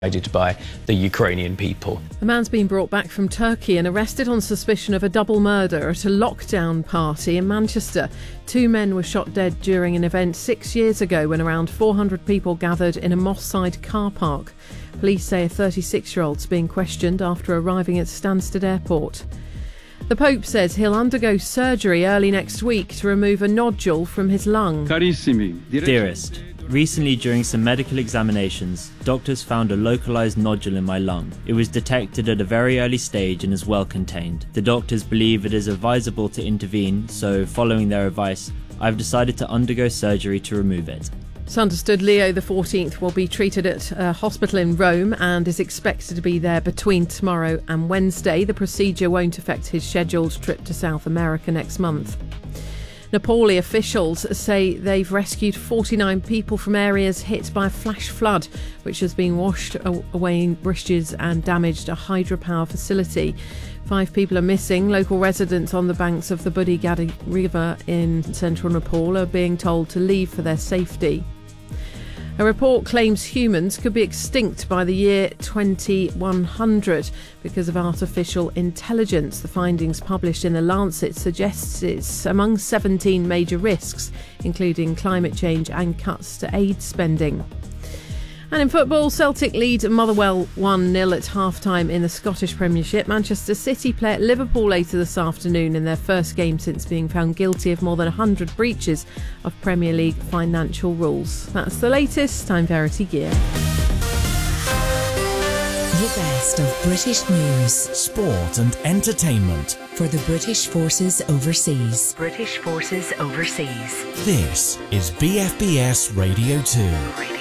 by the Ukrainian people. A man's been brought back from Turkey and arrested on suspicion of a double murder at a lockdown party in Manchester. 2 men were shot dead during an event 6 years ago when around 400 people gathered in a Moss Side car park. Police say a 36-year-old's being questioned after arriving at Stansted Airport. The Pope says he'll undergo surgery early next week to remove a nodule from his lung. Dearest, recently during some medical examinations, doctors found a localised nodule in my lung. It was detected at a very early stage and is well contained. The doctors believe it is advisable to intervene, so following their advice, I've decided to undergo surgery to remove it. It's understood Leo XIV will be treated at a hospital in Rome and is expected to be there between tomorrow and Wednesday. The procedure won't affect his scheduled trip to South America next month. Nepali officials say they've rescued 49 people from areas hit by a flash flood, which has been washed away in bridges and damaged a hydropower facility. 5 people are missing. Local residents on the banks of the Budi Gadi River in central Nepal are being told to leave for their safety. A report claims humans could be extinct by the year 2100 because of artificial intelligence. The findings published in The Lancet suggests it's among 17 major risks, including climate change and cuts to aid spending. And in football, Celtic lead Motherwell 1-0 at half-time in the Scottish Premiership. Manchester City play at Liverpool later this afternoon in their first game since being found guilty of more than 100 breaches of Premier League financial rules. That's the latest. I'm Verity Gear. The best of British news, sport and entertainment for the British Forces Overseas. This is BFBS Radio 2.